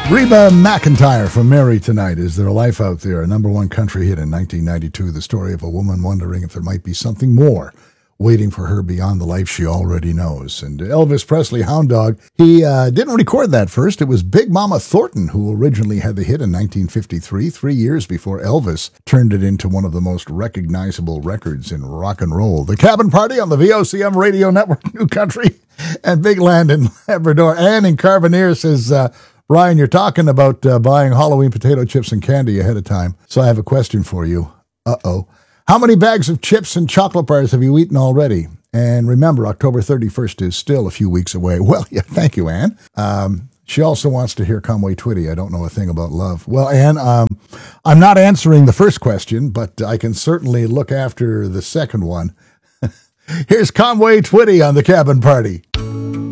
Reba McEntire from Mary Tonight. Is There a Life Out There? A number one country hit in 1992. The story of a woman wondering if there might be something more waiting for her beyond the life she already knows. And Elvis Presley, Hound Dog, he didn't record that first. It was Big Mama Thornton who originally had the hit in 1953, 3 years before Elvis turned it into one of the most recognizable records in rock and roll. The Cabin Party on the VOCM Radio Network, New Country, and Big Land in Labrador. Ann in Carbonear says, Brian, you're talking about buying Halloween potato chips and candy ahead of time, so I have a question for you. Uh-oh. How many bags of chips and chocolate bars have you eaten already? And remember, October 31st is still a few weeks away. Well, yeah, thank you, Ann. She also wants to hear Conway Twitty. I don't know a thing about love. Well, Ann, I'm not answering the first question, but I can certainly look after the second one. Here's Conway Twitty on the Cabin Party.